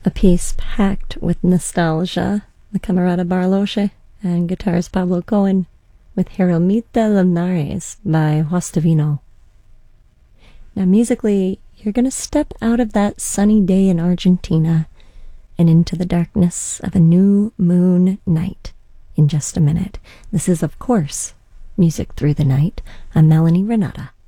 A piece packed with nostalgia, the Camerata Barloche, and guitarist Pablo Cohen with Jeromita Linares by Justavino. Now musically, you're going to step out of that sunny day in Argentina and into the darkness of a new moon night in just a minute. This is, of course, Music Through the Night. I'm Melanie Renata.